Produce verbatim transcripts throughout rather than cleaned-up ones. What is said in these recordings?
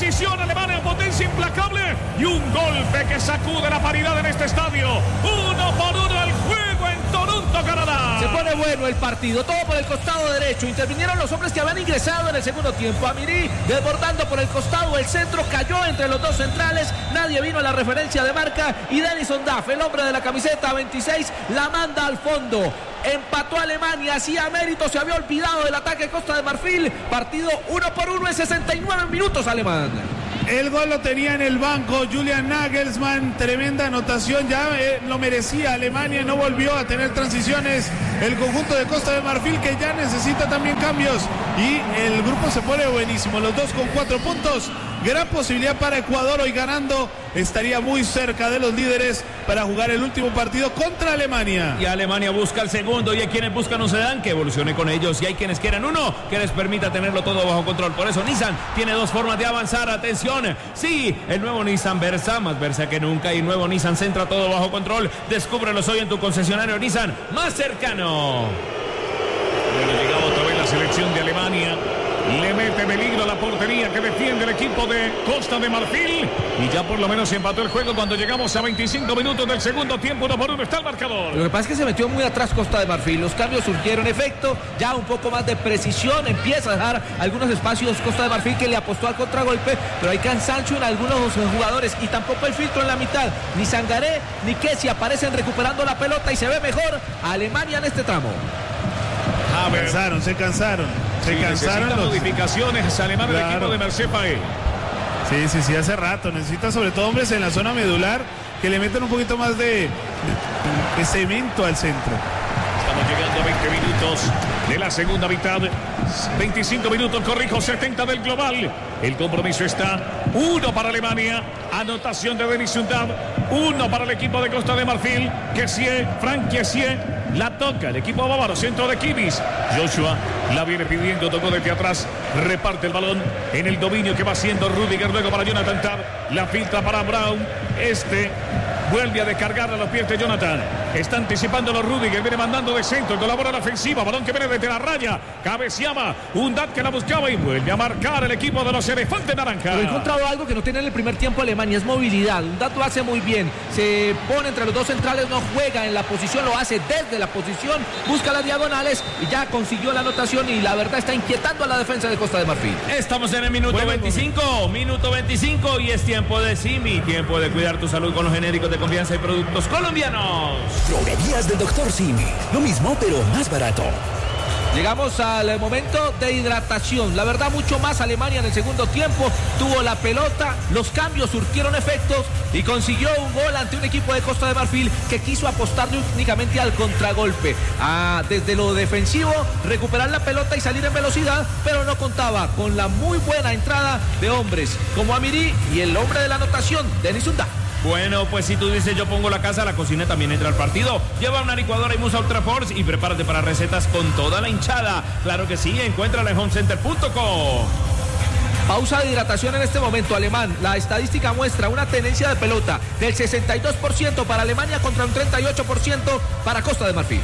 precisión Alemania, potencia implacable y un golpe que sacude la paridad en este estadio. Uno por uno el juego en Toronto, Canadá. Se pone bueno el partido, todo por el costado derecho. Intervinieron los hombres que habían ingresado en el segundo tiempo. Amiri desbordando por el costado, el centro cayó entre los dos centrales. Nadie vino a la referencia de marca y Denison Duff, el hombre de la camiseta veintiséis, la manda al fondo. Empató Alemania, hacía mérito, se había olvidado del ataque Costa de Marfil. Partido uno por uno en sesenta y nueve minutos alemán. El gol lo tenía en el banco Julian Nagelsmann, tremenda anotación, ya eh, lo merecía Alemania, no volvió a tener transiciones el conjunto de Costa de Marfil, que ya necesita también cambios, y el grupo se pone buenísimo, los dos con cuatro puntos, gran posibilidad para Ecuador, hoy ganando estaría muy cerca de los líderes para jugar el último partido contra Alemania. Y Alemania busca el segundo, y hay quienes buscan un sedán que evolucione con ellos, y hay quienes quieren uno que les permita tenerlo todo bajo control. Por eso Nissan tiene dos formas de avanzar. Atención, sí, el nuevo Nissan Versa, más Versa que nunca, y nuevo Nissan Sentra, todo bajo control. Descúbrelos hoy en tu concesionario Nissan más cercano. Bueno, llegaba otra vez la selección de Alemania. Le mete peligro a la portería que defiende el equipo de Costa de Marfil. Y ya por lo menos se empató el juego cuando llegamos a veinticinco minutos del segundo tiempo. Uno por uno está el marcador. Lo que pasa es que se metió muy atrás Costa de Marfil. Los cambios surgieron efecto. Ya un poco más de precisión. Empieza a dejar algunos espacios Costa de Marfil, que le apostó al contragolpe. Pero hay cansancio en algunos jugadores. Y tampoco el filtro en la mitad. Ni Sangaré ni Kessi aparecen recuperando la pelota. Y se ve mejor Alemania en este tramo. Ah, se cansaron, se cansaron. Se sí, cansaron los modificaciones alemán del claro. equipo de Mercé Paé. Sí, sí, sí, hace rato. Necesita sobre todo hombres en la zona medular que le metan un poquito más de, de, de cemento al centro. Estamos llegando a veinte minutos de la segunda mitad. veinticinco minutos, corrijo, setenta del global. El compromiso está uno para Alemania. Anotación de Denis Undav. Uno para el equipo de Costa de Marfil. Kessie, Frank Kessie. La toca el equipo bávaro, centro de Kimmich. Joshua la viene pidiendo, tocó desde atrás, reparte el balón en el dominio que va haciendo Rudiger, luego para Jonathan Tah, la filtra para Brown, este vuelve a descargar a los pies de Jonathan, está anticipando los Rudiger, viene mandando de centro, colabora la ofensiva, balón que viene desde la raya, cabeceaba, Undav que la buscaba y vuelve a marcar el equipo de los elefantes naranja. Pero he encontrado algo que no tiene en el primer tiempo Alemania, es movilidad. Undav lo hace muy bien, se pone entre los dos centrales, no juega en la posición, lo hace desde la posición, busca las diagonales y ya consiguió la anotación, y la verdad está inquietando a la defensa de Costa de Marfil. Estamos en el minuto bueno, veinticinco, minuto veinticinco, y es tiempo de Simi, tiempo de cuidar tu salud con los genéricos de confianza y productos colombianos. Droguerías del doctor Simi, lo mismo pero más barato. Llegamos al momento de hidratación. La verdad, mucho más Alemania en el segundo tiempo. Tuvo la pelota, los cambios surtieron efectos y consiguió un gol ante un equipo de Costa de Marfil que quiso apostarle únicamente al contragolpe. Ah, desde lo defensivo, recuperar la pelota y salir en velocidad, pero no contaba con la muy buena entrada de hombres como Amiri y el hombre de la anotación, Denis Undav. Bueno, pues si tú dices yo pongo la casa, la cocina también entra al partido. Lleva una licuadora y Musa Ultra Force y prepárate para recetas con toda la hinchada. Claro que sí, encuéntrala en home center punto com. Pausa de hidratación en este momento, Alemán. La estadística muestra una tenencia de pelota del sesenta y dos por ciento para Alemania contra un treinta y ocho por ciento para Costa de Marfil.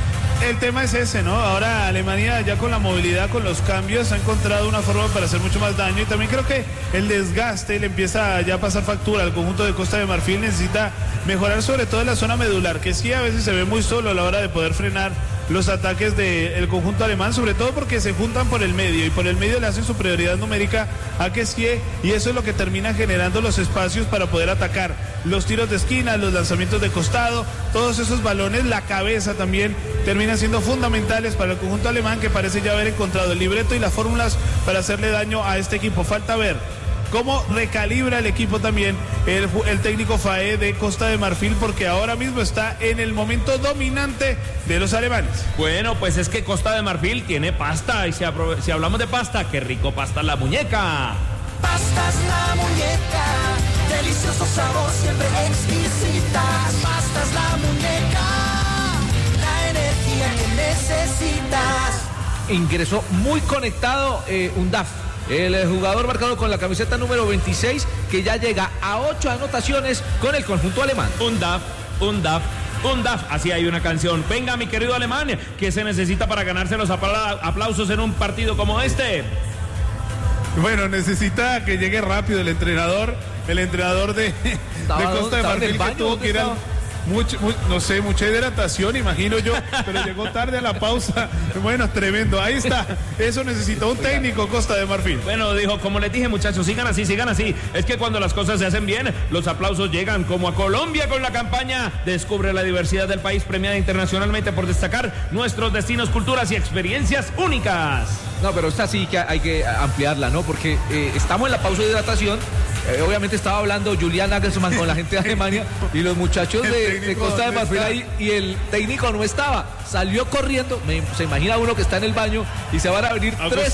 El tema es ese, ¿no? Ahora Alemania ya con la movilidad, con los cambios, ha encontrado una forma para hacer mucho más daño, y también creo que el desgaste le empieza ya a pasar factura al conjunto de Costa de Marfil. Necesita mejorar sobre todo en la zona medular, que sí a veces se ve muy solo a la hora de poder frenar los ataques del conjunto alemán, sobre todo porque se juntan por el medio y por el medio le hacen superioridad numérica a Kessie, y eso es lo que termina generando los espacios para poder atacar. Los tiros de esquina, los lanzamientos de costado, todos esos balones, la cabeza también terminan siendo fundamentales para el conjunto alemán, que parece ya haber encontrado el libreto y las fórmulas para hacerle daño a este equipo. Falta ver cómo recalibra el equipo también el, el técnico Faé de Costa de Marfil, porque ahora mismo está en el momento dominante de los alemanes. Bueno, pues es que Costa de Marfil tiene pasta, y si, si hablamos de pasta, qué rico pasta la muñeca. Pastas la muñeca, delicioso sabor, siempre exquisitas. Pastas la muñeca, la energía que necesitas. Ingresó muy conectado eh, Undav, el jugador marcado con la camiseta número veintiséis, que ya llega a ocho anotaciones con el conjunto alemán. Undav, Undav, Undav, así hay una canción. Venga, mi querido alemán, ¿qué se necesita para ganarse los aplausos en un partido como este? Bueno, necesita que llegue rápido el entrenador, el entrenador de, de Costa de Marfil, que tuvo que ir al... Mucho, muy, no sé, mucha hidratación, imagino yo, pero llegó tarde a la pausa. Bueno, tremendo, ahí está. Eso necesita un técnico Costa de Marfil. Bueno, dijo, como les dije, muchachos, sigan así, sigan así. Es que cuando las cosas se hacen bien, los aplausos llegan, como a Colombia con la campaña Descubre la diversidad del país, premiada internacionalmente por destacar nuestros destinos, culturas y experiencias únicas. No, pero esta sí que hay que ampliarla, ¿no? Porque eh, estamos en la pausa de hidratación. Eh, obviamente estaba hablando Julian Nagelsmann con la gente de Alemania y los muchachos de, de Costa de Marfil ahí, y el técnico no estaba. Salió corriendo. Me, se imagina uno que está en el baño y se van a venir tres.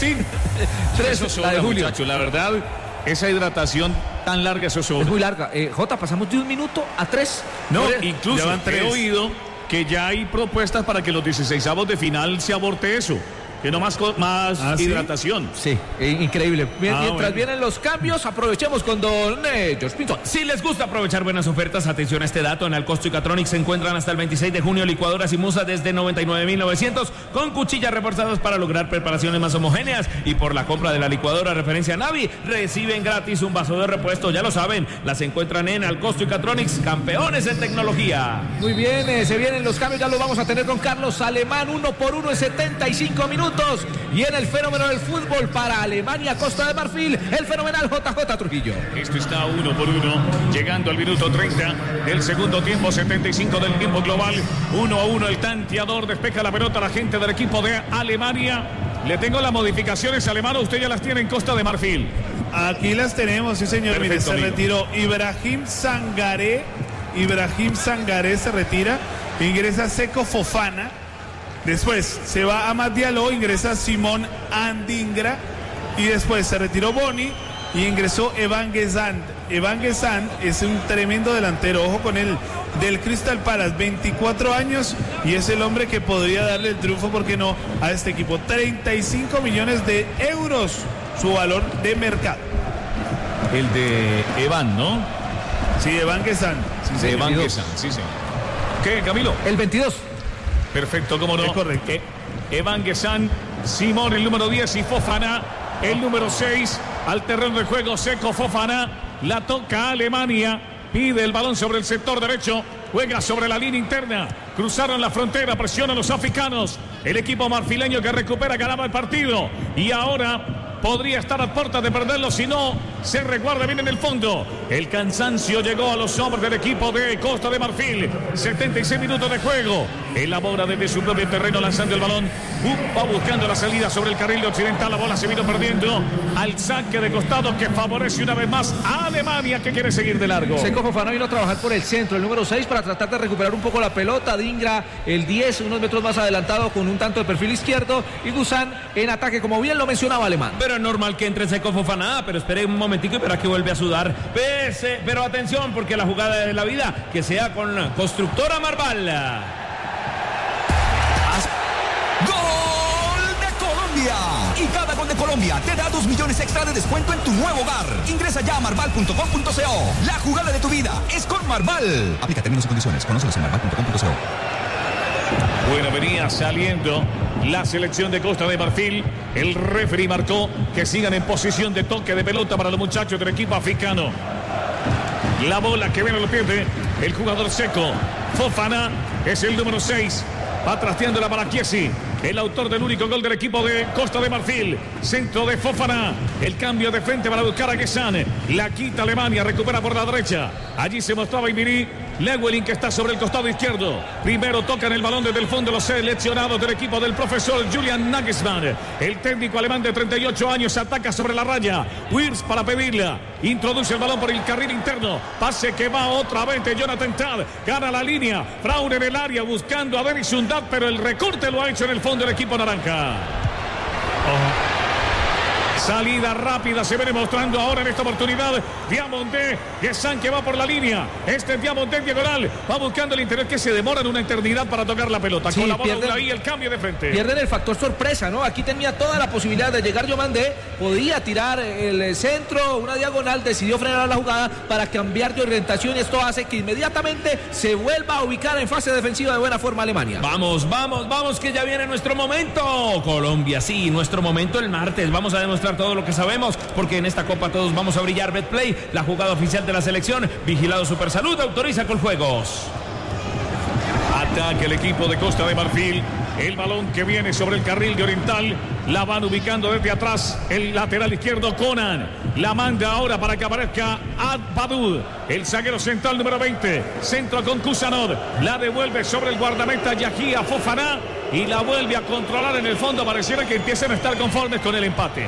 tres eso sobra, la de Julio. Muchacho, la verdad, esa hidratación tan larga, eso sobra. Es muy larga. Eh, Jota, pasamos de un minuto a tres. No, Por incluso he oído que ya hay propuestas para que los dieciseisavos de final se aborte eso. Que no más, más ¿Ah, hidratación. Sí, sí, increíble. Mientras ah, bueno. vienen los cambios, aprovechemos con don eh, George Pinto. Si les gusta aprovechar buenas ofertas, atención a este dato. En Alcosto y Catronic se encuentran hasta el veintiséis de junio licuadoras y musas desde noventa y nueve mil novecientos con cuchillas reforzadas para lograr preparaciones más homogéneas. Y por la compra de la licuadora referencia Navi, reciben gratis un vaso de repuesto. Ya lo saben, las encuentran en Alcosto y Catronics, campeones en tecnología. Muy bien, eh, se vienen los cambios, ya los vamos a tener con Carlos Alemán, uno por uno en setenta y cinco minutos. Y en el fenómeno del fútbol para Alemania, Costa de Marfil, el fenomenal J J Trujillo. Esto está uno por uno, llegando al minuto treinta del segundo tiempo, setenta y cinco del tiempo global. Uno a uno, el tanteador despeja la pelota a la gente del equipo de Alemania. Le tengo las modificaciones, Alemano, usted ya las tiene en Costa de Marfil. Aquí las tenemos, sí señor. Perfecto, mire, se amigo. retiró Ibrahim Sangaré. Ibrahim Sangaré se retira. Ingresa Seko Fofana. Después se va Amad Diallo, ingresa Simón Andingra. Y después se retiró Boni y ingresó Evan Gesand. Evan Gesand es un tremendo delantero. Ojo con él, del Crystal Palace, veinticuatro años. Y es el hombre que podría darle el triunfo, ¿por qué no?, a este equipo. treinta y cinco millones de euros su valor de mercado. El de Evan, ¿no? Sí, Evan Gesand. Sí, de Evan Gesand, sí, sí. ¿Qué, Camilo? El veintidós. Perfecto, cómo no. Es correcto. Eh, Evan Gesand, Simón, el número diez, y Fofana, el número seis, al terreno de juego, Seko Fofana, la toca Alemania, pide el balón sobre el sector derecho, juega sobre la línea interna, cruzaron la frontera, presionan los africanos, el equipo marfileño que recupera, ganaba el partido, y ahora podría estar a puerta de perderlo si no se resguarda bien en el fondo. El cansancio llegó a los hombres del equipo de Costa de Marfil. setenta y seis minutos de juego. Elabora desde su propio terreno lanzando el balón. Uh, va buscando la salida sobre el carril occidental. La bola se vino perdiendo al saque de costado que favorece una vez más a Alemania, que quiere seguir de largo. Seko Fofana vino a trabajar por el centro, el número seis, para tratar de recuperar un poco la pelota. Dingra, el diez, unos metros más adelantado con un tanto de perfil izquierdo. Y Guzán en ataque, como bien lo mencionaba Alemán. Pero es normal que entre Seko Fofana, pero espere un momentico y verá que vuelve a sudar. Pese, pero atención, porque la jugada de la vida, que sea con Constructora Marval. ¡Gol de Colombia! Y cada gol de Colombia te da dos millones extra de descuento en tu nuevo hogar. Ingresa ya a marval punto com punto co. La jugada de tu vida es con Marval. Aplica términos y condiciones. Conócelos en marval punto com punto co. Bueno, venía saliendo la selección de Costa de Marfil. El referee marcó que sigan en posición de toque de pelota para los muchachos del equipo africano. La bola que viene lo pierde el jugador Seko Fofana, es el número seis. Va trasteándola para Chiesi, el autor del único gol del equipo de Costa de Marfil. Centro de Fofana, el cambio de frente para buscar a Gesand. La quita Alemania, recupera por la derecha. Allí se mostraba Ibiri. Lewelin, que está sobre el costado izquierdo. Primero tocan el balón desde el fondo los seleccionados del equipo del profesor Julian Nagelsmann. El técnico alemán de treinta y ocho años ataca sobre la raya. Wirtz para pedirla. Introduce el balón por el carril interno. Pase que va otra vez de Jonathan Tad. Gana la línea. Fraun en el área buscando a Dennis Undav, pero el recorte lo ha hecho en el fondo el equipo naranja. Oh. Salida rápida se viene mostrando ahora en esta oportunidad. Diamondé, Gesand, que va por la línea. Este es Diamondé diagonal. Va buscando el interior, que se demora en una eternidad para tocar la pelota. Sí, con la bola pierden, ahí el cambio de frente. Pierden el factor sorpresa, ¿no? Aquí tenía toda la posibilidad de llegar Diamondé. Podía tirar el centro, una diagonal. Decidió frenar la jugada para cambiar de orientación. Y esto hace que inmediatamente se vuelva a ubicar en fase defensiva de buena forma Alemania. Vamos, vamos, vamos, que ya viene nuestro momento. Colombia, sí, nuestro momento el martes. Vamos a demostrar contar todo lo que sabemos, porque en esta Copa todos vamos a brillar. Betplay, la jugada oficial de la selección, vigilado Supersalud, autoriza Coljuegos. Ataca el equipo de Costa de Marfil. El balón que viene sobre el carril de Oriental. La van ubicando desde atrás el lateral izquierdo Conan. La manda ahora para que aparezca Adbadou, el zaguero central número veinte. Centro con Kusanov. La devuelve sobre el guardameta Yahia Fofana. Y la vuelve a controlar en el fondo. Pareciera que empiezan a estar conformes con el empate.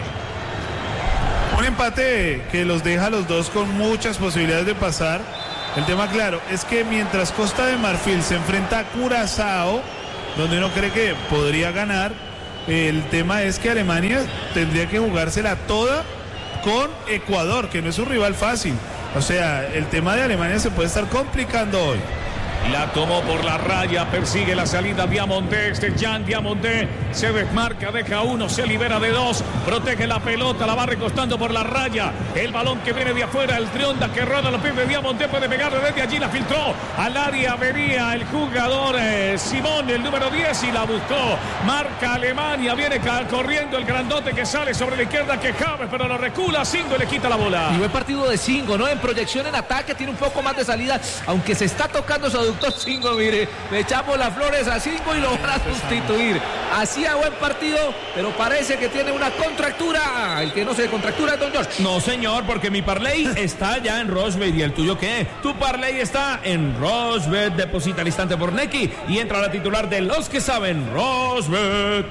Un empate que los deja a los dos con muchas posibilidades de pasar. El tema claro es que mientras Costa de Marfil se enfrenta a Curazao, donde uno cree que podría ganar, el tema es que Alemania tendría que jugársela toda con Ecuador, que no es un rival fácil. O sea, el tema de Alemania se puede estar complicando hoy. La tomó por la raya, persigue la salida Diamondé, este Jan Diamondé se desmarca, deja uno, se libera de dos, protege la pelota, la va recostando por la raya, el balón que viene de afuera, el Trionda que roda los pies de Diamondé, puede pegarle desde allí, la filtró, al área venía el jugador eh, Simón, el número diez, y la buscó, marca Alemania, viene corriendo el grandote que sale sobre la izquierda, que Javes, pero lo recula, Singo le quita la bola. Y buen partido de Singo, ¿no? En proyección, en ataque, tiene un poco más de salida, aunque se está tocando su doctor Singo, mire, le echamos las flores a Singo y lo van a sustituir. Hacía buen partido, pero parece que tiene una contractura. El que no se contractura es don George. No, señor, porque mi parlay está ya en Rosbet. ¿Y el tuyo qué? Tu parlay está en Rosbet. Deposita al instante por Neki y entra a la titular de los que saben. Rosbet.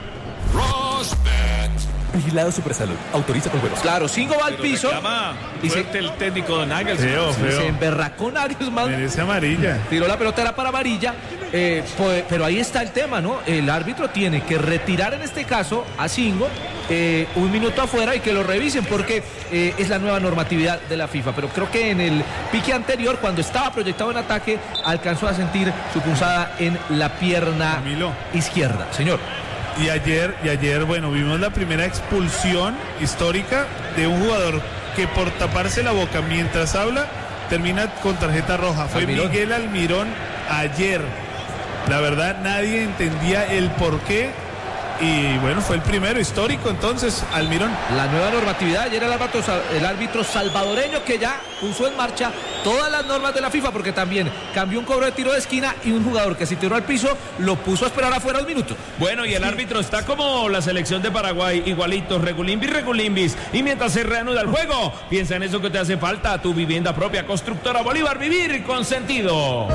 Rosbet. Vigilado Supersalud. Autoriza con juegos. Claro, Singo va al piso. Y se el técnico de Nagelsmann. Feo, feo. Se emberracó Nagelsmann. Merece amarilla. Tiró la pelota, era para amarilla. Eh, pues, pero ahí está el tema, ¿no? El árbitro tiene que retirar en este caso a Singo eh, un minuto afuera y que lo revisen porque eh, es la nueva normatividad de la FIFA. Pero creo que en el pique anterior, cuando estaba proyectado en ataque, alcanzó a sentir su punzada en la pierna Camilo. izquierda. Señor. Y ayer, y ayer, bueno, vimos la primera expulsión histórica de un jugador que por taparse la boca mientras habla termina con tarjeta roja. Fue Almirón. Miguel Almirón ayer. La verdad nadie entendía el porqué. Y bueno, fue el primero histórico entonces, Almirón. La nueva normatividad, ayer el árbitro, el árbitro salvadoreño que ya puso en marcha todas las normas de la FIFA, porque también cambió un cobro de tiro de esquina y un jugador que se tiró al piso lo puso a esperar afuera un minuto. Bueno, y el árbitro está como la selección de Paraguay, igualitos, regulimbis, regulimbis. Y mientras se reanuda el juego, piensa en eso que te hace falta, tu vivienda propia, Constructora Bolívar, vivir con sentido.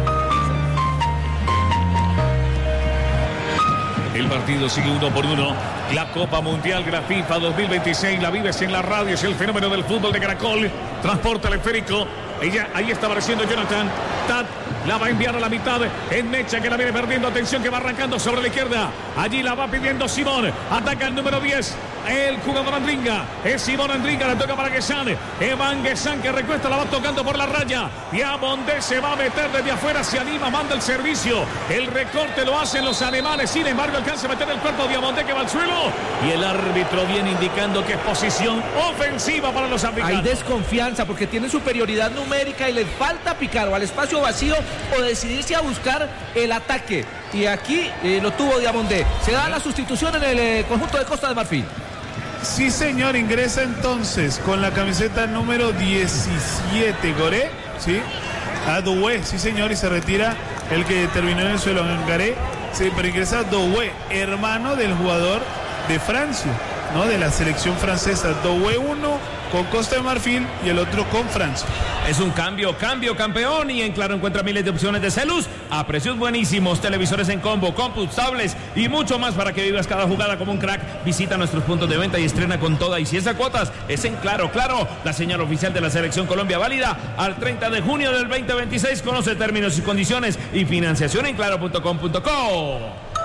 El partido sigue uno por uno. La Copa Mundial de la FIFA dos mil veintiséis la vives en la radio. Es el fenómeno del fútbol de Caracol. Transporte teleférico. Ella, ahí está apareciendo Jonathan. Tad la va a enviar a la mitad. En Mecha que la viene perdiendo. Atención que va arrancando sobre la izquierda. Allí la va pidiendo Simón. Ataca el número diez. El jugador Andringa. Es Simón Andringa. Le toca para Guesan. Evan Guesan que recuesta. La va tocando por la raya. Diamondé se va a meter desde afuera. Se anima. Manda el servicio. El recorte lo hacen los alemanes. Sin embargo alcanza a meter el cuerpo. Diamondé que va al suelo. Y el árbitro viene indicando que es posición ofensiva para los africanos. Hay desconfianza porque tienen superioridad numérica y les falta picar o al espacio vacío o decidirse a buscar el ataque. Y aquí eh, lo tuvo Diamondé. Se da la sustitución en el eh, conjunto de Costa de Marfil. Sí, señor, ingresa entonces con la camiseta número diecisiete, Goré, ¿sí? Adoué, sí, señor, y se retira el que terminó en el suelo, en Garé, sí, pero ingresa Doué, hermano del jugador de Francia, ¿no? De la selección francesa. Doué uno con Costa de Marfil y el otro con Francia. Es un cambio, cambio campeón, y en Claro encuentra miles de opciones de celus a precios buenísimos, televisores en combo, computables y mucho más para que vivas cada jugada como un crack. Visita nuestros puntos de venta y estrena con toda, y si es a cuotas, es en Claro. Claro, la señal oficial de la Selección Colombia, válida al treinta de junio del veinte veintiséis. Conoce términos y condiciones y financiación en claro punto com punto co.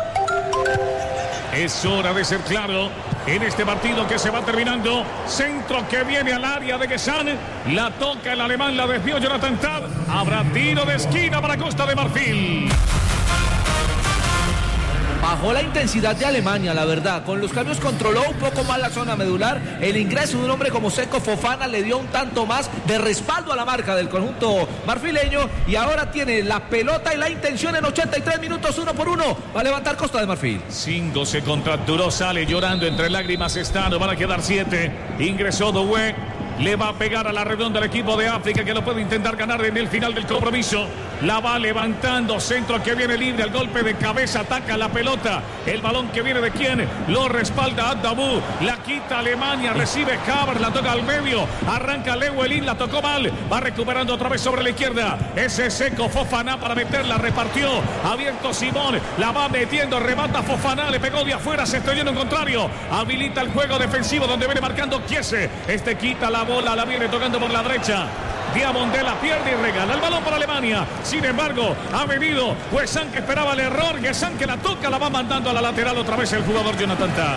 Es hora de ser claro en este partido que se va terminando. Centro que viene al área de Guesan. La toca el alemán, la desvió Jonathan Tad. Habrá tiro de esquina para Costa de Marfil. bajó la intensidad de Alemania, la verdad. Con los cambios controló un poco más la zona medular. El ingreso de un hombre como Seko Fofana le dio un tanto más de respaldo a la marca del conjunto marfileño. Y ahora tiene la pelota y la intención en ochenta y tres minutos, uno por uno. Va a levantar Costa de Marfil. Cinco se contracturó, sale llorando entre lágrimas. Está, no van a quedar siete. Ingresó Doué. Le va a pegar a la redonda el equipo de África, que lo puede intentar ganar en el final del compromiso. La va levantando, centro que viene libre, al golpe de cabeza, ataca la pelota. El balón que viene de quién, lo respalda Adabú, la quita Alemania, recibe Havertz, la toca al medio, arranca Lewelyn, la tocó mal, va recuperando otra vez sobre la izquierda. Ese Seko Fofana para meterla, repartió, abierto Simón, la va metiendo, remata Fofana, le pegó de afuera, se estrelló en un contrario, habilita el juego defensivo donde viene marcando Chiese. Este quita la bola, la viene tocando por la derecha. Diamondé la pierde y regala el balón para Alemania. Sin embargo, ha venido Huesan, que esperaba el error. Huesan, que la toca, la va mandando a la lateral otra vez el jugador Jonathan Tah.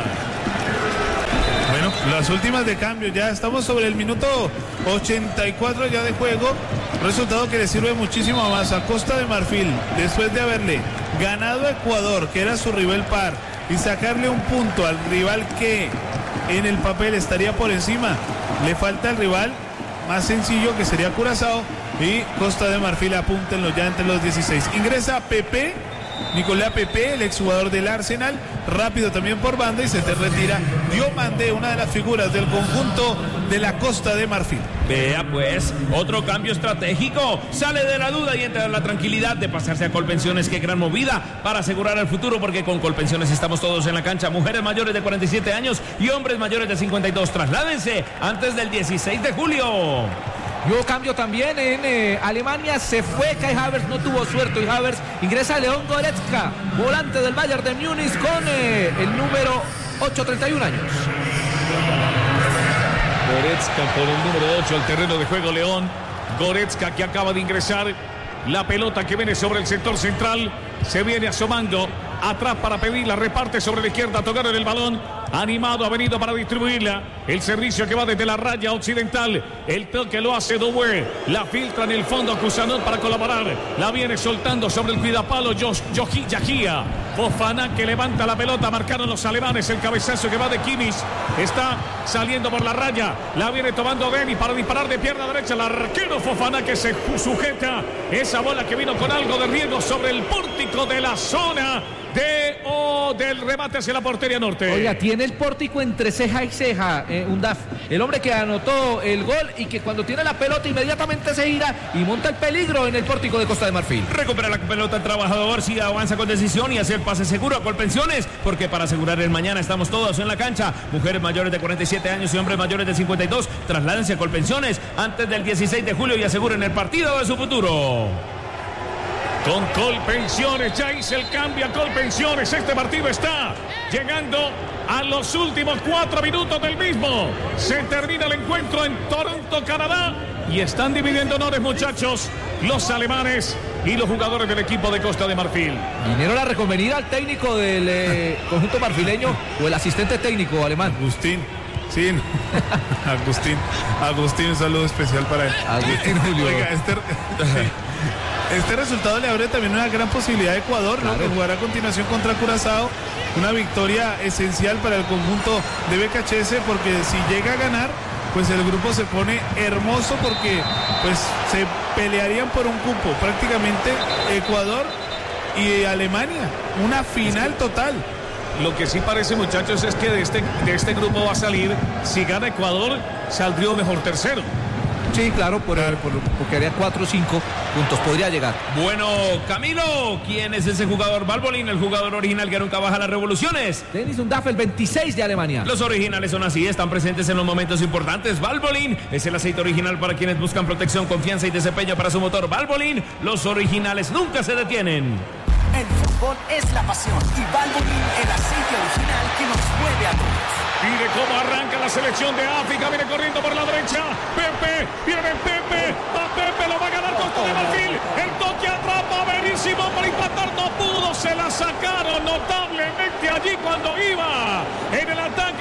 Bueno, las últimas de cambio, ya estamos sobre el minuto ochenta y cuatro ya de juego. Resultado que le sirve muchísimo más a Costa de Marfil, después de haberle ganado a Ecuador, que era su rival par, y sacarle un punto al rival que en el papel estaría por encima. Le falta el rival más sencillo, que sería Curazao, y Costa de Marfil, apúntenlo ya entre los dieciséis. Ingresa Pepe, Nicolás Pepe, el exjugador del Arsenal, rápido también por banda, y se te retira Diomandé, una de las figuras del conjunto de la Costa de Marfil. Vea pues, otro cambio estratégico, sale de la duda y entra en la tranquilidad de pasarse a Colpensiones. Qué gran movida para asegurar el futuro, porque con Colpensiones estamos todos en la cancha, mujeres mayores de cuarenta y siete años y hombres mayores de cincuenta y dos. Trasládense antes del dieciséis de julio. Yo cambio también en eh, Alemania, se fue Kai Havertz, no tuvo suerte y Havertz, ingresa León Goretzka, volante del Bayern de Múnich, con eh, el número ocho, treinta y un años. Goretzka con el número ocho al terreno de juego, León Goretzka, que acaba de ingresar. La pelota que viene sobre el sector central, se viene asomando atrás para pedirla, reparte sobre la izquierda, tocar en el balón, animado, ha venido para distribuirla. El servicio que va desde la raya occidental, el toque lo hace Doué, la filtra en el fondo Cusanot para colaborar, la viene soltando sobre el cuidapalo Yoji Yajía. Fofana, que levanta la pelota, marcaron los alemanes, el cabezazo que va de Kimmich, está saliendo por la raya, la viene tomando Denis para disparar de pierna derecha, el arquero Fofana, que se sujeta esa bola que vino con algo de riesgo sobre el pórtico de la zona de o oh, del remate hacia la portería norte. Oiga, tiene el pórtico entre ceja y ceja, eh, Undaf, el hombre que anotó el gol y que cuando tiene la pelota inmediatamente se gira y monta el peligro en el pórtico de Costa de Marfil. Recupera la pelota el trabajador, sí, avanza con decisión y hace el pase seguro a Colpensiones, porque para asegurar el mañana estamos todos en la cancha. Mujeres mayores de cuarenta y siete años y hombres mayores de cincuenta y dos, trasládense a Colpensiones antes del dieciséis de julio y aseguren el partido de su futuro. Con Colpensiones, ya hice el cambio a Colpensiones. Este partido está llegando a los últimos cuatro minutos del mismo. Se termina el encuentro en Toronto, Canadá. Y están dividiendo honores, muchachos, los alemanes y los jugadores del equipo de Costa de Marfil. Vinieron a reconvenir al técnico del eh, conjunto marfileño, o el asistente técnico alemán. Agustín. Sí, Agustín. Agustín, un saludo especial para él. Agustín Julio. Oiga, este... Este resultado le abre también una gran posibilidad a Ecuador, ¿no? Claro. Que jugará a continuación contra Curazao. Una victoria esencial para el conjunto de B K H S, porque si llega a ganar, pues el grupo se pone hermoso, porque pues se pelearían por un cupo prácticamente Ecuador y Alemania. Una final total. Lo que sí parece, muchachos, es que de este, de este grupo va a salir, si gana Ecuador, saldría mejor tercero. Sí, claro, por, por, porque haría cuatro o cinco puntos, podría llegar. Bueno, Camilo, ¿quién es ese jugador? Valbolín, el jugador original que nunca baja las revoluciones. Denis Undaf, el veintiséis de Alemania. Los originales son así, están presentes en los momentos importantes. Valbolín es el aceite original para quienes buscan protección, confianza y desempeño para su motor. Valbolín, los originales nunca se detienen. El fútbol es la pasión y Valvoline, el aceite original que nos mueve a todos. Mire cómo arranca la selección de África, viene corriendo por la derecha, Pepe, viene Pepe, a Pepe lo va a ganar Costa de Marfil, el toque atrapa, buenísimo para impactar, no pudo, se la sacaron notablemente allí cuando iba en el ataque de Costa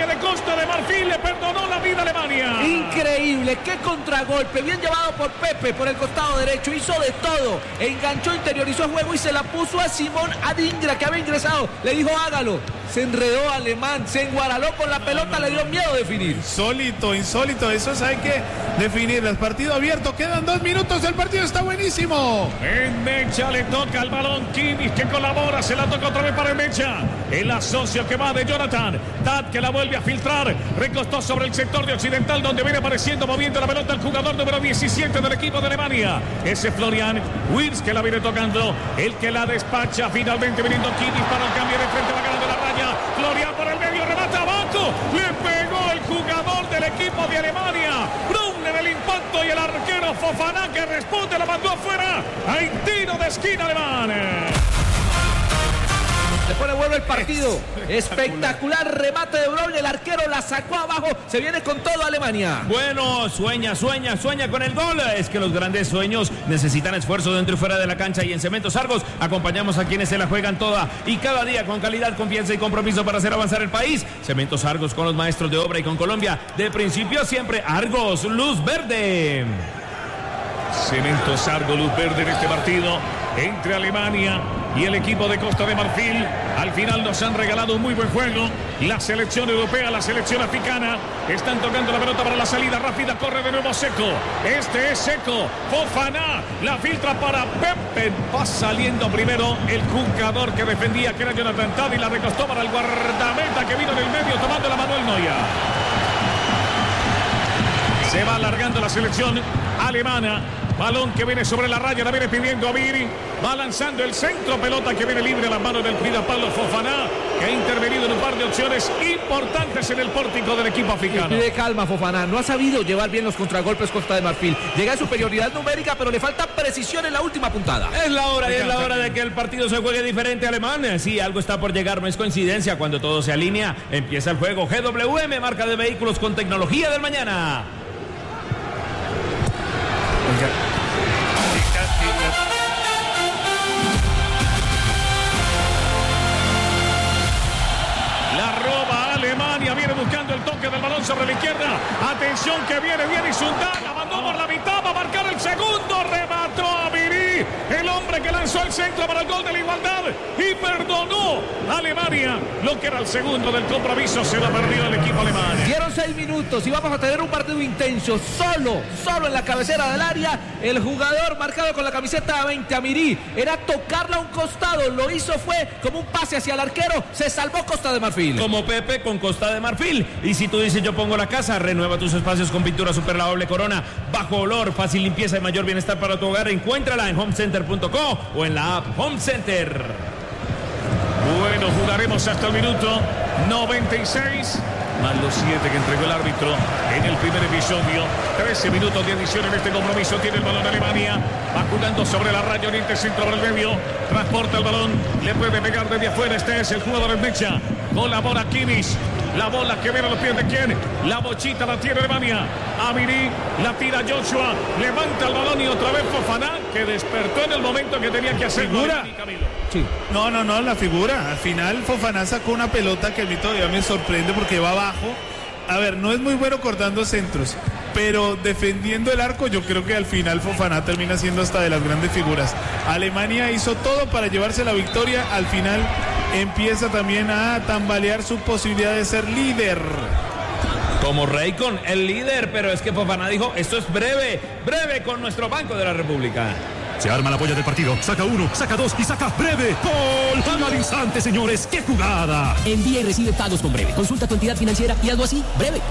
Costa de Marfil le perdonó la vida a Alemania. Increíble, qué contragolpe, bien llevado por Pepe por el costado derecho, hizo de todo, enganchó, interiorizó el juego y se la puso a Simón Adingra, que había ingresado, le dijo hágalo, se enredó Alemán, se enguaraló con la pelota, le dio miedo definir. Insólito, insólito, eso hay que definir. El partido abierto, quedan dos minutos, el partido está buenísimo. En Mecha le toca el balón Kimmich, que colabora, se la toca otra vez para el Mecha. El asocio que va de Jonathan, Tad que la vuelve a filtrar, recostó sobre el sector de Occidental, donde viene apareciendo, moviendo la pelota el jugador número diecisiete del equipo de Alemania. Ese Florian Wirtz que la viene tocando, el que la despacha, finalmente viniendo Kimmich para el cambio de frente, va ganando la raya. Florian por el medio, remata abajo, le pegó el jugador del equipo de Alemania. Brun en el impacto y el arquero Fofana que responde, la mandó afuera. Hay tiro de esquina alemán. Después le vuelve el partido. Espectacular remate de Bruyne. El arquero la sacó abajo. Se viene con todo Alemania. Bueno, sueña, sueña, sueña con el gol. Es que los grandes sueños necesitan esfuerzo dentro y fuera de la cancha. Y en Cementos Argos acompañamos a quienes se la juegan toda y cada día con calidad, confianza y compromiso para hacer avanzar el país. Cementos Argos con los maestros de obra y con Colombia. De principio siempre Argos, luz verde. Cementos Argos, luz verde en este partido entre Alemania y el equipo de Costa de Marfil. Al final nos han regalado un muy buen juego. La selección europea, la selección africana están tocando la pelota para la salida rápida. Corre de nuevo Seco. Este es Seco. Fofana la filtra para Pepe. Va saliendo primero el jugador que defendía, que era Jonathan Tad, y la recostó para el guardameta que vino en el medio tomando la Manuel Neuer. Se va alargando la selección alemana. Balón que viene sobre la raya, la viene pidiendo Amiri. Va lanzando el centro, pelota que viene libre a las manos del cuidapalo Fofana, que ha intervenido en un par de opciones importantes en el pórtico del equipo africano. Pide calma Fofana, no ha sabido llevar bien los contragolpes Costa de Marfil. Llega en superioridad numérica, pero le falta precisión en la última puntada. Es la hora, y es la hora de que el partido se juegue diferente a Alemania. Sí, algo está por llegar, no es coincidencia. Cuando todo se alinea, empieza el juego. G W M, marca de vehículos con tecnología del mañana. La roba Alemania, viene buscando el toque del balón sobre la izquierda. Atención que viene, viene Sundal, la mandó por la mitad, va a marcar el segundo, remató a Amiri, el hombre que lanzó el centro para el gol de la igualdad y perdonó a Alemania lo que era el segundo del compromiso. Se lo perdió el equipo alemán. Dieron seis minutos y vamos a tener un partido intenso. Solo, solo en la cabecera del área, el jugador marcado con la camiseta veinte, Amiri, era tocarla a un costado, lo hizo, fue como un pase hacia el arquero, se salvó Costa de Marfil. Como Pepe con Costa de Marfil. Y si tú dices yo pongo la casa, renueva tus espacios con pintura super lavable Corona, bajo olor, fácil limpieza y mayor bienestar para tu hogar. Encuéntrala en home center punto co o en la app Home Center. Bueno, jugaremos hasta el minuto noventa y seis, más los siete que entregó el árbitro en el primer episodio. trece minutos de adición en este compromiso. Tiene el balón Alemania, va jugando sobre la raya, oriente centro por el medio, transporta el balón, le puede pegar desde afuera. Este es el jugador en mecha, colabora Kimmich. La bola que viene a los pies de quién, la bochita la tiene Alemania. Amiri la tira Joshua, levanta el balón y otra vez Fofana, que despertó en el momento que tenía que hacer. ¿Figura? Sí. No, no, no, la figura. Al final Fofana sacó una pelota que a mí todavía me sorprende porque va abajo. A ver, no es muy bueno cortando centros, pero defendiendo el arco yo creo que al final Fofana termina siendo hasta de las grandes figuras. Alemania hizo todo para llevarse la victoria. Al final empieza también a tambalear su posibilidad de ser líder. Como Raycon, el líder, pero es que Fofana dijo, esto es breve, breve con nuestro Banco de la República. Se arma la polla del partido, saca uno, saca dos y saca breve. ¡Gol! Al instante, señores, ¡qué jugada! Envía y recibe pagos con Breve. Consulta tu entidad financiera y hazlo así, Breve.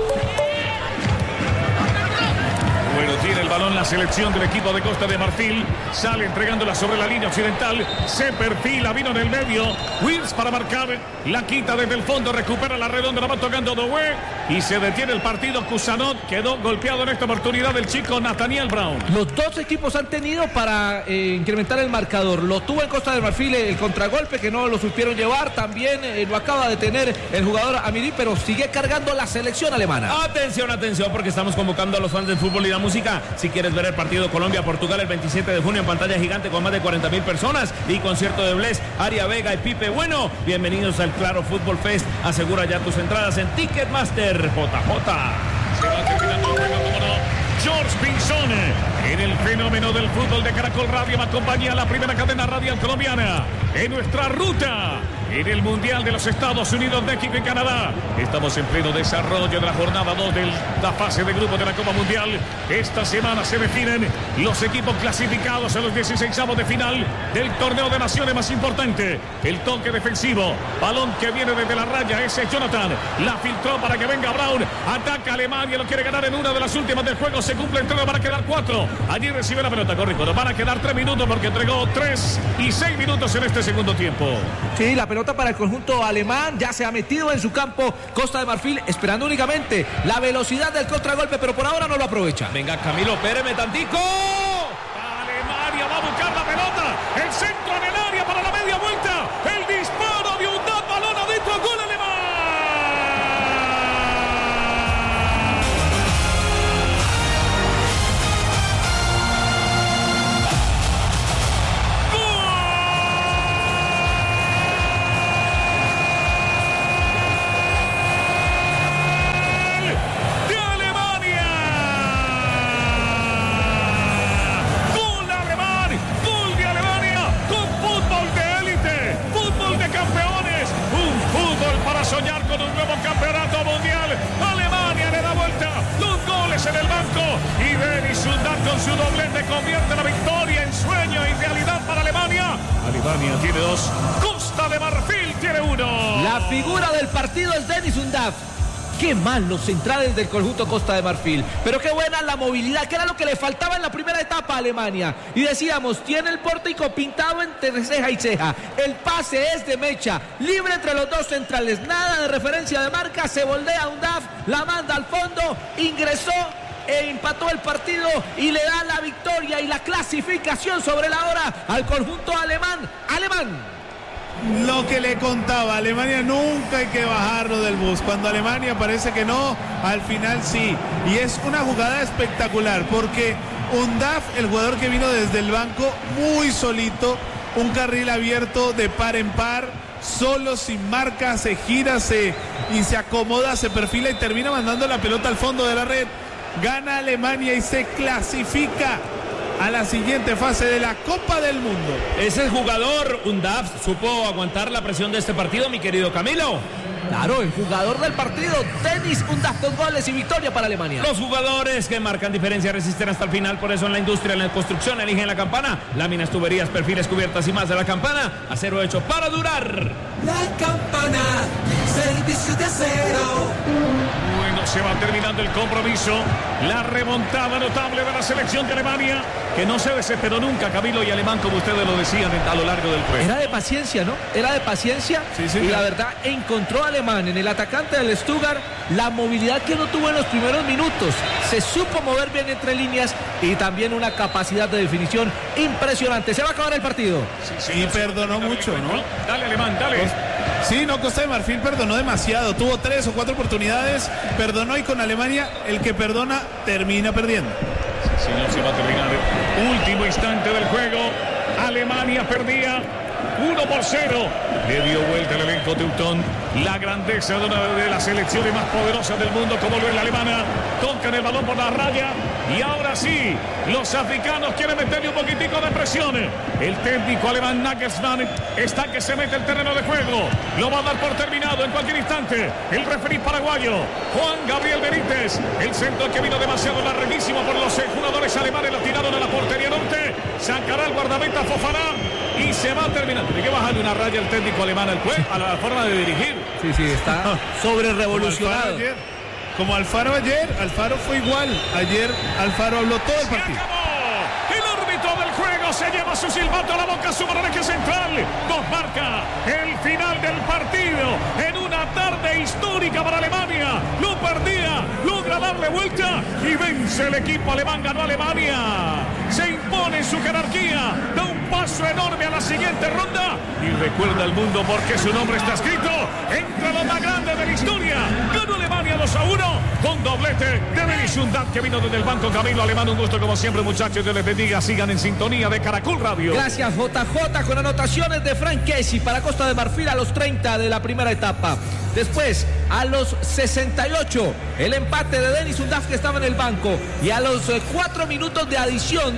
Bueno, tiene el balón la selección del equipo de Costa de Marfil. Sale entregándola sobre la línea occidental. Se perfila, vino en el medio. Wirtz para marcar. La quita desde el fondo, recupera la redonda, la va tocando Doué. y se detiene el partido. Cusanot quedó golpeado en esta oportunidad el chico Nathaniel Brown. Los dos equipos han tenido para eh, incrementar el marcador. Lo tuvo en Costa de Marfil el contragolpe que no lo supieron llevar. También eh, lo acaba de tener el jugador Amiri, pero sigue cargando la selección alemana. Atención, atención, porque estamos convocando a los fans del fútbol y la música. Si quieres ver el partido Colombia-Portugal el veintisiete de junio en pantalla gigante con más de cuarenta mil personas y concierto de Bless, Aria Vega y Pipe Bueno, bienvenidos al Claro Fútbol Fest. Asegura ya tus entradas en Ticketmaster. J J. Se va terminando el juego, como no. George Pinzón, en el fenómeno del fútbol de Caracol Radio, me acompaña la primera cadena radial colombiana en nuestra ruta en el Mundial de los Estados Unidos, México y Canadá. Estamos en pleno desarrollo de la jornada dos de la fase de grupos de la Copa Mundial. Esta semana se definen los equipos clasificados a los dieciseisavos de final del torneo de naciones más importante. El toque defensivo, balón que viene desde la raya, ese es Jonathan, la filtró para que venga Brown, ataca Alemania, lo quiere ganar en una de las últimas del juego, se cumple el turno, van a quedar cuatro. Allí recibe la pelota, corrijo, nos van a quedar tres minutos porque entregó tres y seis minutos en este segundo tiempo. Sí, la pelota para el conjunto alemán, ya se ha metido en su campo Costa de Marfil, esperando únicamente la velocidad del contragolpe, pero por ahora no lo aprovecha. Venga, Camilo, espéreme tantico. Alemania va a buscar la pelota, el centro en el área para la media vuelta, el disparo de un balón adentro, gol alemán. Soñar con un nuevo campeonato mundial. Alemania le da vuelta, dos goles en el banco y Dennis Undav con su doblete convierte la victoria en sueño y realidad para Alemania. Alemania tiene dos, Costa de Marfil tiene uno. La figura del partido es Dennis Undav. Qué mal los centrales del conjunto Costa de Marfil, pero qué buena la movilidad, que era lo que le faltaba en la primera etapa a Alemania. Y decíamos, tiene el pórtico pintado entre ceja y ceja, el pase es de mecha, libre entre los dos centrales, nada de referencia de marca, se voltea Undav, la manda al fondo, ingresó, e empató el partido y le da la victoria y la clasificación sobre la hora al conjunto alemán. Alemán. Lo que le contaba, Alemania nunca hay que bajarlo del bus. Cuando Alemania parece que no, al final sí. Y es una jugada espectacular porque Undav, el jugador que vino desde el banco, muy solito, un carril abierto de par en par, solo, sin marca, se gira se, y se acomoda, se perfila y termina mandando la pelota al fondo de la red. Gana Alemania y se clasifica a la siguiente fase de la Copa del Mundo. Ese jugador, Undav, supo aguantar la presión de este partido, mi querido Camilo. Claro, el jugador del partido, Dennis Undav, dos goles y victoria para Alemania. Los jugadores que marcan diferencia resisten hasta el final, por eso en la industria, en la construcción, eligen la campana. Láminas, tuberías, perfiles, cubiertas y más de la campana. Acero hecho para durar. La campana, servicio de acero. Bueno, se va terminando el compromiso. La remontada notable de la selección de Alemania, que no se desesperó nunca, Camilo y Alemán, como ustedes lo decían a lo largo del juego. Era de paciencia, ¿no? Era de paciencia. Sí, sí, y la verdad, encontró a Alemán en el atacante del Stuttgart la movilidad que no tuvo en los primeros minutos. Se supo mover bien entre líneas y también una capacidad de definición impresionante. Se va a acabar el partido. Sí, sí, y no, perdonó mucho, ¿no? Dale, Alemán, dale. Pues, sí, no, Costa de Marfil perdonó demasiado. Tuvo tres o cuatro oportunidades, perdonó, y con Alemania el que perdona termina perdiendo. Sí, señor, se va a terminar. Último instante del juego. Alemania perdía uno por cero. Le dio vuelta el elenco Teutón. La grandeza de una de las selecciones más poderosas del mundo, como lo es la alemana. Tocan el balón por la raya. Y ahora sí, los africanos quieren meterle un poquitico de presión. El técnico alemán Nagelsmann está que se mete el terreno de juego. Lo va a dar por terminado en cualquier instante. El referí paraguayo, Juan Gabriel Benítez. El centro que vino demasiado larguísimo por los jugadores alemanes. Lo tiraron a la portería norte. Sacará el guardameta Fofana. Y se va terminando. Hay que bajarle una raya al técnico alemán al juez, a la forma de dirigir. Sí, sí, está sobre revolucionado. Como Alfaro ayer, Alfaro fue igual. Ayer Alfaro habló todo el partido. El árbitro del juego árbitro se lleva su silbato a la boca, su mano eje central. Nos marca el final del partido en una tarde histórica para Alemania. Lo perdía, logra darle vuelta y vence el equipo alemán. Ganó Alemania. Se impone su jerarquía. Da un paso enorme a la siguiente ronda. Y recuerda al mundo porque su nombre está escrito entre los más grandes de la historia. Ganó Alemania dos a uno con doblete de Vinicius Dav, que vino desde el banco. Camilo Alemán, un gusto como siempre, muchachos. Dios les bendiga. Sigan en sintonía de Caracol Radio. Gracias, J J, con anotaciones de Frank Kessie para Costa de Marfil a los treinta de la primera etapa. Después, a los sesenta y ocho, el empate de Denis Undav, que estaba en el banco. Y a los cuatro minutos de adición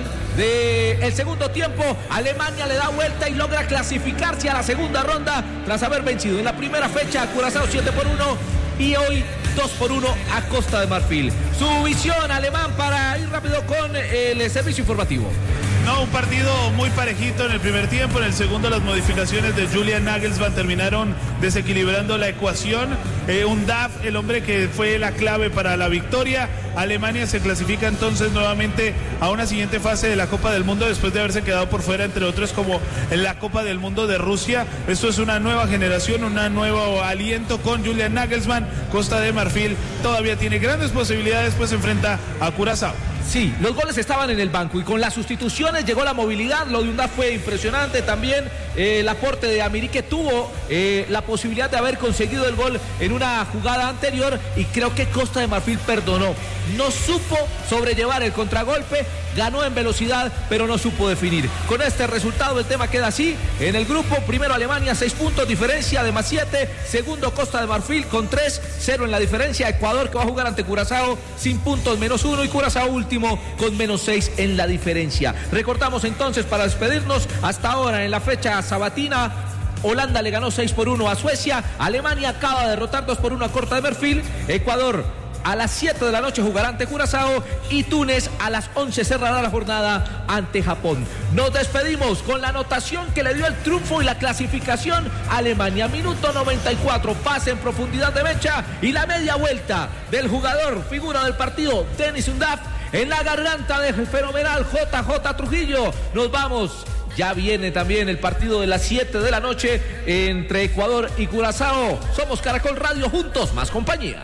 del segundo tiempo, Alemania le da vuelta y logra clasificarse a la segunda ronda tras haber vencido en la primera fecha a Curazao siete por uno y hoy dos por uno a Costa de Marfil. Su visión, Alemán, para ir rápido con el servicio informativo. No, un partido muy parejito en el primer tiempo. En el segundo, las modificaciones de Julian Nagelsmann terminaron desequilibrando la ecuación. Eh, Undav, el hombre que fue la clave para la victoria. Alemania se clasifica entonces nuevamente a una siguiente fase de la Copa del Mundo después de haberse quedado por fuera, entre otros, como en la Copa del Mundo de Rusia. Esto es una nueva generación, un nuevo aliento con Julian Nagelsmann. Costa de Marfil todavía tiene grandes posibilidades, pues se enfrenta a Curazao. Sí, los goles estaban en el banco y con las sustituciones llegó la movilidad. Lo de Undav fue impresionante. También eh, el aporte de Amiri, que tuvo eh, la posibilidad de haber conseguido el gol en una jugada anterior, y creo que Costa de Marfil perdonó. No supo sobrellevar el contragolpe, ganó en velocidad, pero no supo definir. Con este resultado el tema queda así. En el grupo, primero Alemania, seis puntos, diferencia de más siete. Segundo Costa de Marfil con tres, cero en la diferencia. Ecuador, que va a jugar ante Curazao, sin puntos, menos uno. Y Curazao último con menos seis en la diferencia. Recordamos entonces, para despedirnos, hasta ahora en la fecha sabatina, Holanda le ganó seis por uno a Suecia. Alemania acaba de derrotar dos por uno a Costa de Marfil. Ecuador a las siete de la noche jugará ante Curazao y Túnez a las once cerrará la jornada ante Japón. Nos despedimos con la anotación que le dio el triunfo y la clasificación a Alemania. Minuto noventa y cuatro, pase en profundidad de Mecha y la media vuelta del jugador, figura del partido, Denis Undav, en la garganta del fenomenal J J Trujillo. Nos vamos. Ya viene también el partido de las siete de la noche entre Ecuador y Curazao. Somos Caracol Radio, juntos, más compañía.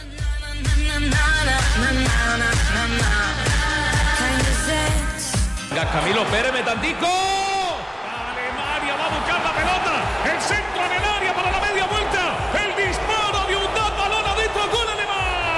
Camilo Pérez, metantico. Alemania va a buscar la pelota. El centro en el área para la media vuelta. El disparo de Undav, balón adentro, gol alemán.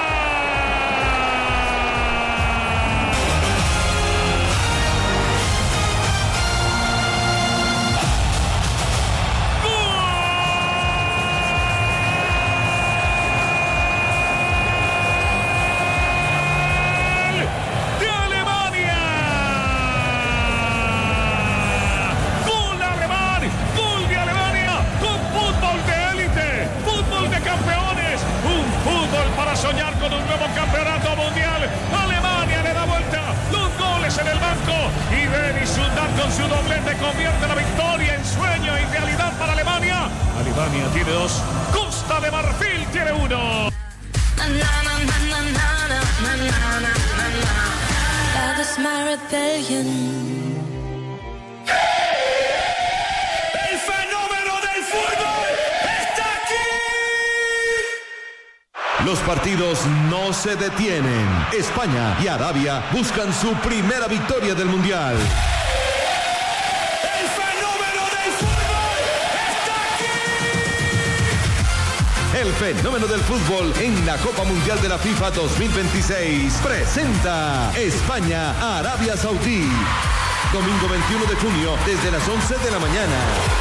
Soñar con un nuevo campeonato mundial. Alemania le da vuelta, los goles en el banco, y Denis Undav con su doblete convierte la victoria en sueño y realidad para Alemania. Alemania tiene dos, Costa de Marfil tiene uno. El fenómeno del fútbol está aquí. Los partidos no se detienen. España y Arabia buscan su primera victoria del Mundial. El fenómeno del fútbol está aquí. El fenómeno del fútbol en la Copa Mundial de la FIFA dos mil veintiséis presenta España, Arabia Saudí. Domingo veintiuno de junio desde las once de la mañana.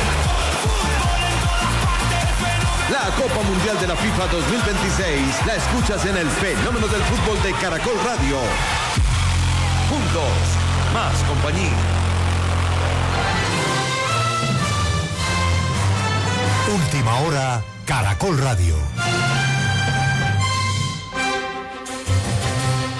La Copa Mundial de la FIFA dos mil veintiséis la escuchas en el fenómeno del fútbol de Caracol Radio. Juntos, más compañía. Última hora, Caracol Radio. cinco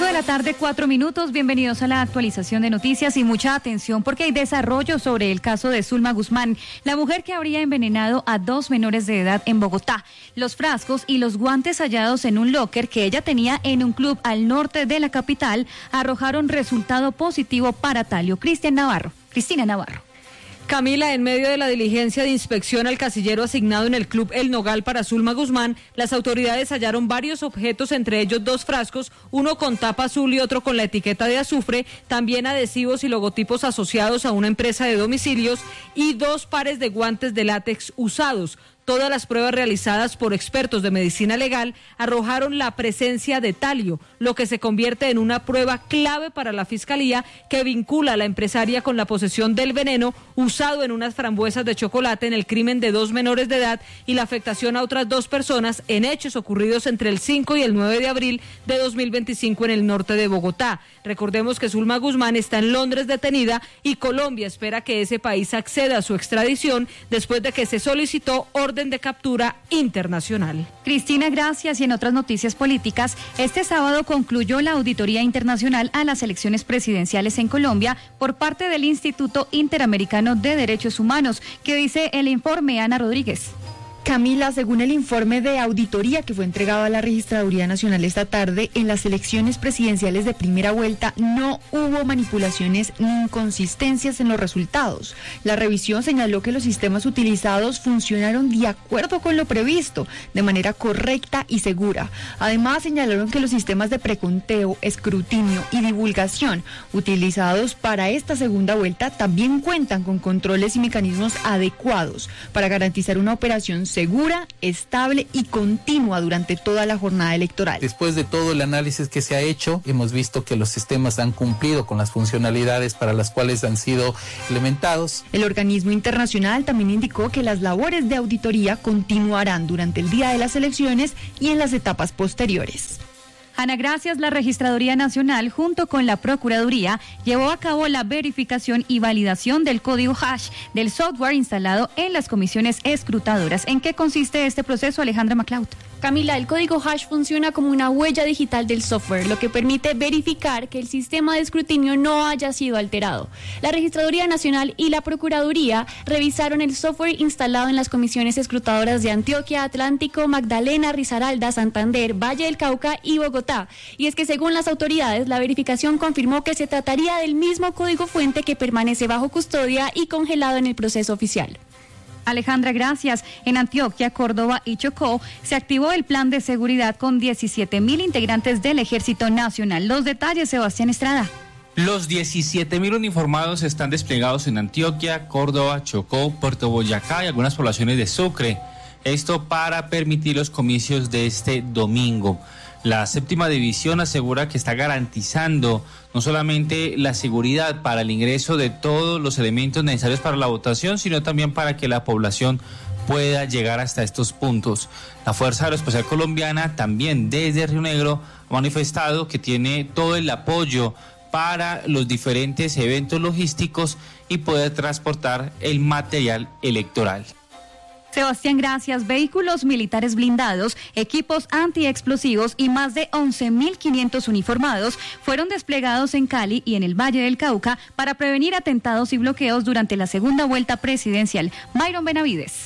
cinco de la tarde, cuatro minutos. Bienvenidos a la actualización de noticias y mucha atención porque hay desarrollo sobre el caso de Zulma Guzmán, la mujer que habría envenenado a dos menores de edad en Bogotá. Los frascos y los guantes hallados en un locker que ella tenía en un club al norte de la capital arrojaron resultado positivo para talio. Cristian Navarro. Cristina Navarro. Camila, en medio de la diligencia de inspección al casillero asignado en el Club El Nogal para Zulma Guzmán, las autoridades hallaron varios objetos, entre ellos dos frascos, uno con tapa azul y otro con la etiqueta de azufre, también adhesivos y logotipos asociados a una empresa de domicilios y dos pares de guantes de látex usados. Todas las pruebas realizadas por expertos de medicina legal arrojaron la presencia de talio, lo que se convierte en una prueba clave para la Fiscalía que vincula a la empresaria con la posesión del veneno usado en unas frambuesas de chocolate en el crimen de dos menores de edad y la afectación a otras dos personas en hechos ocurridos entre el cinco y el nueve de abril de dos mil veinticinco en el norte de Bogotá. Recordemos que Zulma Guzmán está en Londres detenida y Colombia espera que ese país acceda a su extradición después de que se solicitó orden de captura internacional. Cristina, gracias. Y en otras noticias políticas, este sábado concluyó la auditoría internacional a las elecciones presidenciales en Colombia por parte del Instituto Interamericano de Derechos Humanos. ¿Qué dice el informe, Ana Rodríguez? Camila, según el informe de auditoría que fue entregado a la Registraduría Nacional esta tarde, en las elecciones presidenciales de primera vuelta no hubo manipulaciones ni inconsistencias en los resultados. La revisión señaló que los sistemas utilizados funcionaron de acuerdo con lo previsto, de manera correcta y segura. Además, señalaron que los sistemas de preconteo, escrutinio y divulgación utilizados para esta segunda vuelta también cuentan con controles y mecanismos adecuados para garantizar una operación segura, estable y continua durante toda la jornada electoral. Después de todo el análisis que se ha hecho, hemos visto que los sistemas han cumplido con las funcionalidades para las cuales han sido implementados. El organismo internacional también indicó que las labores de auditoría continuarán durante el día de las elecciones y en las etapas posteriores. Ana, gracias. La Registraduría Nacional, junto con la Procuraduría, llevó a cabo la verificación y validación del código hash del software instalado en las comisiones escrutadoras. ¿En qué consiste este proceso, Alejandra MacLeod? Camila, el código hash funciona como una huella digital del software, lo que permite verificar que el sistema de escrutinio no haya sido alterado. La Registraduría Nacional y la Procuraduría revisaron el software instalado en las comisiones escrutadoras de Antioquia, Atlántico, Magdalena, Risaralda, Santander, Valle del Cauca y Bogotá. Y es que según las autoridades, la verificación confirmó que se trataría del mismo código fuente que permanece bajo custodia y congelado en el proceso oficial. Alejandra, gracias. En Antioquia, Córdoba y Chocó se activó el plan de seguridad con diecisiete mil integrantes del Ejército Nacional. Los detalles, Sebastián Estrada. Los diecisiete mil uniformados están desplegados en Antioquia, Córdoba, Chocó, Puerto Boyacá y algunas poblaciones de Sucre. Esto para permitir los comicios de este domingo. La séptima división asegura que está garantizando no solamente la seguridad para el ingreso de todos los elementos necesarios para la votación, sino también para que la población pueda llegar hasta estos puntos. La Fuerza Aeroespacial Colombiana también desde Río Negro ha manifestado que tiene todo el apoyo para los diferentes eventos logísticos y poder transportar el material electoral. Sebastián, gracias. Vehículos militares blindados, equipos antiexplosivos y más de once mil quinientos uniformados fueron desplegados en Cali y en el Valle del Cauca para prevenir atentados y bloqueos durante la segunda vuelta presidencial. Myron Benavides.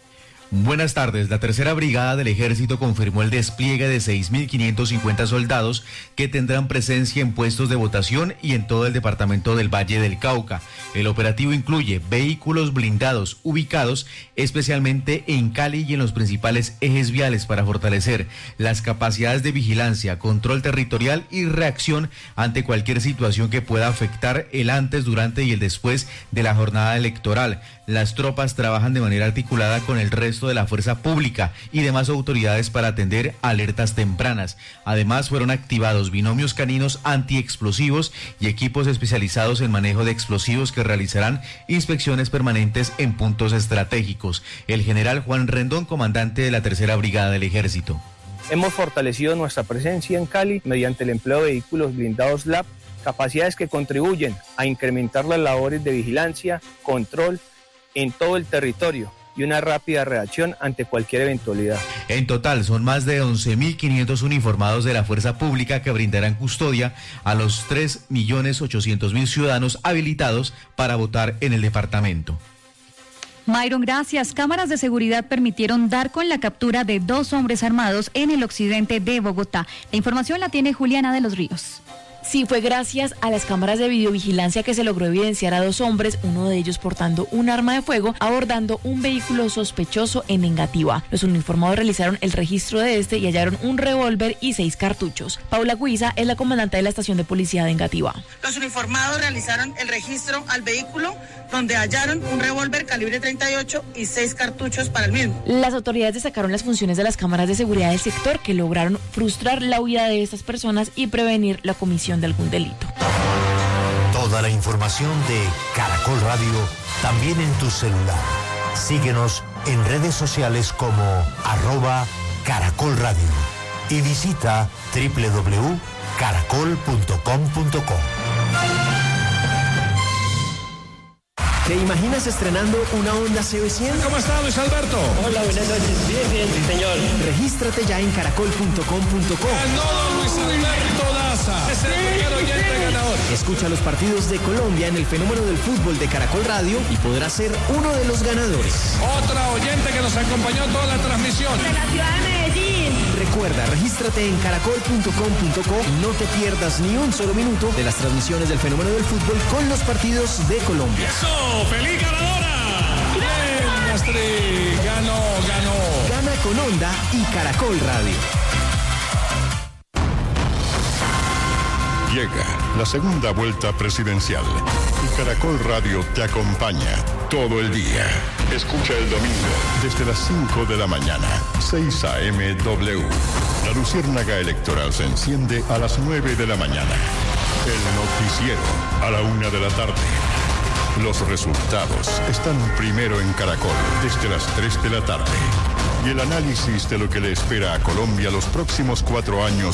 Buenas tardes. La tercera brigada del ejército confirmó el despliegue de seis mil quinientos cincuenta soldados que tendrán presencia en puestos de votación y en todo el departamento del Valle del Cauca. El operativo incluye vehículos blindados ubicados especialmente en Cali y en los principales ejes viales para fortalecer las capacidades de vigilancia, control territorial y reacción ante cualquier situación que pueda afectar el antes, durante y el después de la jornada electoral. Las tropas trabajan de manera articulada con el resto de la fuerza pública y demás autoridades para atender alertas tempranas. Además, fueron activados binomios caninos antiexplosivos y equipos especializados en manejo de explosivos que realizarán inspecciones permanentes en puntos estratégicos. El general Juan Rendón, comandante de la tercera brigada del ejército. Hemos fortalecido nuestra presencia en Cali mediante el empleo de vehículos blindados L A P, capacidades que contribuyen a incrementar las labores de vigilancia, control en todo el territorio, y una rápida reacción ante cualquier eventualidad. En total son más de once mil quinientos uniformados de la fuerza pública que brindarán custodia a los tres millones ochocientos mil ciudadanos habilitados para votar en el departamento. Myron, gracias. Cámaras de seguridad permitieron dar con la captura de dos hombres armados en el occidente de Bogotá. La información la tiene Juliana de los Ríos. Sí, fue gracias a las cámaras de videovigilancia que se logró evidenciar a dos hombres, uno de ellos portando un arma de fuego, abordando un vehículo sospechoso en Engativá. Los uniformados realizaron el registro de este y hallaron un revólver y seis cartuchos. Paula Guiza es la comandante de la estación de policía de Engativá. Los uniformados realizaron el registro al vehículo, donde hallaron un revólver calibre treinta y ocho y seis cartuchos para el mismo. Las autoridades destacaron las funciones de las cámaras de seguridad del sector que lograron frustrar la huida de estas personas y prevenir la comisión de algún delito. Toda la información de Caracol Radio también en tu celular. Síguenos en redes sociales como arroba Caracol Radio y visita doble u doble u doble u punto caracol punto com punto co. ¿Te imaginas estrenando una Honda C B cien? ¿Cómo está, Luis Alberto? Hola, buenas noches. Bien, bien, sí, señor. Regístrate ya en caracol punto com punto co. Ganó Luis Alberto Daza. Es el primer oyente ganador. Escucha los partidos de Colombia en el fenómeno del fútbol de Caracol Radio y podrás ser uno de los ganadores. Otra oyente que nos acompañó toda la transmisión. De la ciudad de Medellín. Recuerda, regístrate en caracol punto com punto co y no te pierdas ni un solo minuto de las transmisiones del fenómeno del fútbol con los partidos de Colombia. ¡Eso! ¡Feliz ganadora! ¡Bien, Astrid! ¡Ganó, ganó! Gana con Honda y Caracol Radio. Llega la segunda vuelta presidencial y Caracol Radio te acompaña todo el día. Escucha el domingo desde las cinco de la mañana, seis a eme W. La luciérnaga electoral se enciende a las nueve de la mañana. El noticiero a la una de la tarde. Los resultados están primero en Caracol desde las tres de la tarde. Y el análisis de lo que le espera a Colombia los próximos cuatro años